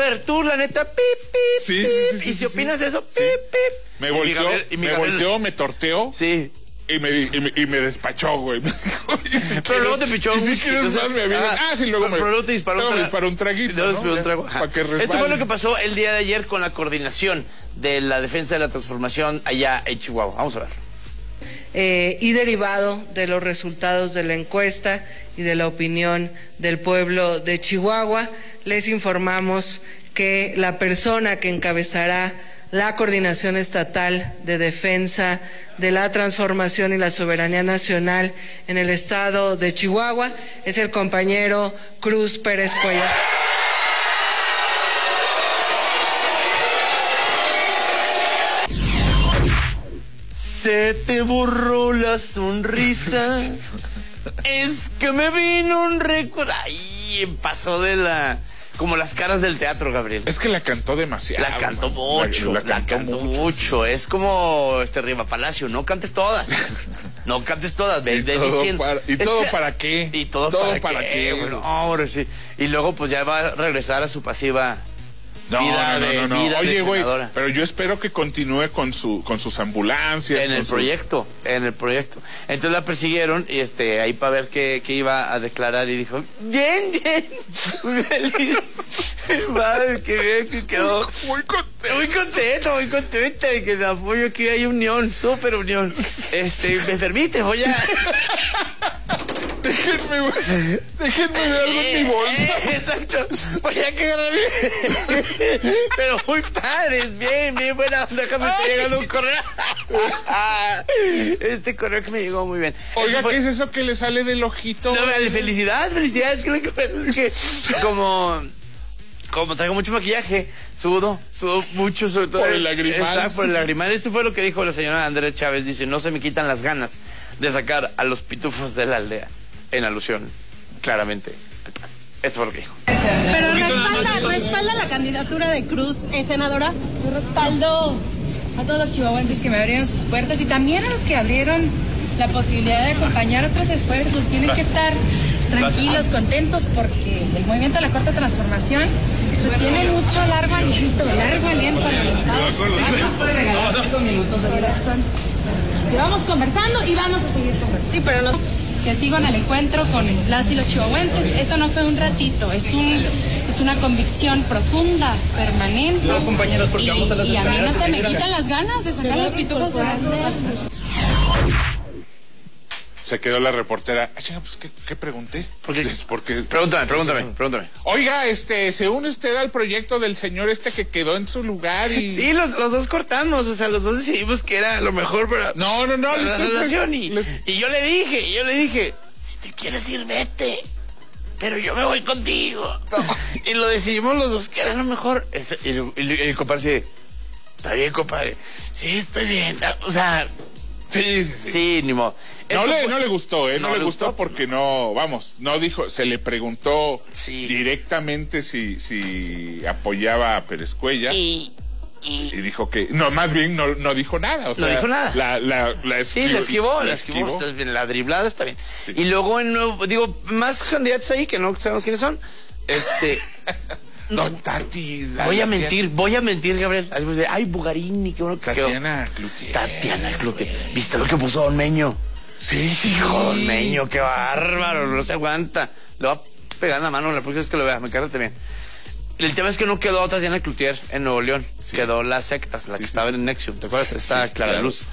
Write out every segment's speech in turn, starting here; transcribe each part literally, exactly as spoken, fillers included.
ver, tú, la neta, pip, pip, Sí, pip, sí, sí, y sí, si sí, opinas sí. eso, pip, Sí. pip. Me Y mi volteó, Gabriel- y mi me Gabriel- volteó, me torteó. Sí. Y me, y, me, y me despachó, güey. Me dijo, "Oye, si Pero quieres- luego te pichó y un si whisky, quieres entonces- más, me avisas". ah, Ah, sí, luego pero- me, pero luego te disparó un luego me tra- disparó un traguito, luego ¿no? disparó un trago. Para que resbale. Esto fue lo que pasó el día de ayer con la coordinación de la defensa de la transformación allá en Chihuahua. Vamos a ver. Eh, y derivado de los resultados de la encuesta y de la opinión del pueblo de Chihuahua, les informamos que la persona que encabezará la Coordinación Estatal de Defensa de la Transformación y la Soberanía Nacional en el estado de Chihuahua es el compañero Cruz Pérez Cuellar. Se te borró la sonrisa. Es que me vino un recuerdo. Ay, pasó de la... Como las caras del teatro, Gabriel. Es que la cantó demasiado. La cantó man. mucho, la, La, la cantó, mucho. mucho. Es como este Riva Palacio, no cantes todas. No cantes todas, ve, ¿Y, ve todo diciendo. para, ¿Y Es todo que- para qué? ¿Y todo, ¿Todo para, para qué? qué? Bueno, hombre, sí. Y luego pues ya va a regresar a su pasiva No, vida no, de, no, no. vida Oye, de güey, senadora. pero yo espero que continúe con su con sus ambulancias. En con el su- proyecto, en el proyecto. Entonces la persiguieron y este ahí para ver qué, qué iba a declarar y dijo, bien, bien, muy feliz. Madre, qué bien que quedó. Muy contento. Muy contento, muy contenta de que de apoyo aquí hay unión, súper unión. Este, ¿me permite? Voy a... Déjenme, güey, déjenme ver algo en mi bolsa. Eh, exacto. Voy a quedar bien. Pero muy padres, bien, bien buena onda. Que me está llegando un correo. Este correo que me llegó muy bien. Oiga, Este fue- ¿qué es eso que le sale del ojito? No, de felicidad, felicidad. Es que lo que pasa es que como... Como traigo mucho maquillaje, sudo, sudo mucho, sobre todo. Por el lagrimal. Exacto, por el lagrimal. Esto fue lo que dijo la señora Andrea Chávez. Dice, no se me quitan las ganas de sacar a los pitufos de la aldea. En alusión, claramente, al P A N. Esto fue lo que dijo. Pero respalda, respalda la candidatura de Cruz, eh, senadora. Yo respaldo a todos los chihuahuenses que me abrieron sus puertas y también a los que abrieron la posibilidad de acompañar otros esfuerzos. Tienen que estar tranquilos, contentos, porque el movimiento de la Cuarta Transformación pues tiene mucho largo aliento, largo aliento en el Estado. Cinco minutos de duración. Llevamos conversando y vamos a seguir conversando. Sí, pero no que sigan al encuentro con las y los chihuahuenses. Eso no fue un ratito, es un es una convicción profunda, permanente. No, compañeros, porque y, vamos a las y a mí no escaleras se y me seguir quitan acá. las ganas de sacar los pitufos de la aldea. Se quedó la reportera. Ah, chinga, pues, ¿qué, qué pregunté? ¿Por qué? Porque... Pregúntame, pregúntame, pregúntame. Oiga, este, ¿se une usted al proyecto del señor este que quedó en su lugar y...? Sí, los, los dos cortamos, o sea, los dos decidimos que era lo mejor para, No, no, no. para le la estoy- relación. Y, les- y yo le dije, y yo le dije, si te quieres ir, vete. Pero yo me voy contigo. Y lo decidimos los dos que era lo mejor. Ese- y, el- y el- y el compadre dice, está bien, compadre. Sí, estoy bien. Ah, o sea, Sí, sí, sí. sí, ni modo. No Eso le, fue- no le gustó, ¿eh? No, No le le gustó, gustó. porque no, vamos, no dijo, se le preguntó Sí. directamente si, si apoyaba a Pérez Cuellar y, Y, y dijo que, no, más bien no, no dijo nada, o No sea, dijo nada. La, la, la sí, la esquivó, la esquivó, está bien, la driblada está bien. Sí. Y luego, en nuevo- digo, más candidatos ahí que no sabemos quiénes son. Este... No, Tati. la- Voy a la- mentir, voy a mentir, Gabriel. Ay, pues, ay, Bugarini, qué bueno que quedó. Tatiana Cloutier. Tatiana Cloutier. ¿Viste lo que puso Don Meño? Sí, Hijo, Don Meño, qué bárbaro, no se aguanta. Le va a pegar en la mano la próxima vez que lo vea, me cárgate bien. El tema es que no quedó Tatiana Cloutier en Nuevo León. Sí. Quedó las sectas, la Sí, que sí. estaba en Nexium. ¿Te acuerdas? Está Sí, Clara claro. Luz.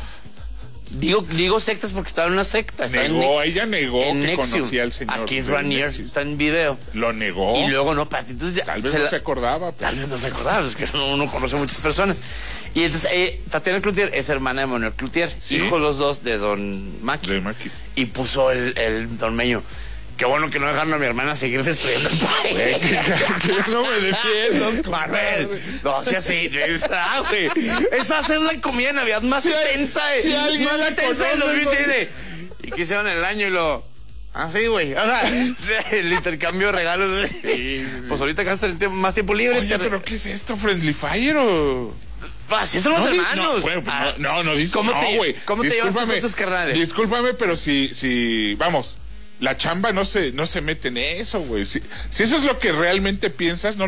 Digo, digo sectas porque estaba en una secta. Estaba Negó, en, ella negó en que Nexium. conocía al señor. Aquí de Ranier Nexium. está en video. Lo negó. Y luego no, Pati. Entonces ya Tal vez se no la- se acordaba. pero- Tal vez no se acordaba, es que uno, uno conoce a muchas personas. Y entonces, eh, Tatiana Cloutier es hermana de Manuel Cloutier, Sí. hijo los dos de Don Maki. De Maki. Y puso el, el Don Meño. Qué bueno que no dejaron a mi hermana seguir destruyendo el país. Que no me defiendas, Manuel, compadre. no sea así. Ah, güey. Esa va a ser la comida de Navidad más Si hay- tensa. de- si alguien más la tensa de los conoce, veinte. güey. de- ¿Y qué hicieron en el año? Y lo... Ah, sí, güey. O sea, el intercambio de regalos. sí. Pues ahorita que vas a tener tiempo- más tiempo libre. Oye, te- pero ¿qué es esto? ¿Friendly Fire o...? Ah, sí, son los No, di- hermanos. No, bueno, pues Ah, no, no, no dice. ¿Cómo no, te, güey. ¿cómo te llevas tú Discúlpame, con tus carnales? Discúlpame, pero si, si, vamos, la chamba no se, no se mete en eso, güey. Si, si eso es lo que realmente piensas, no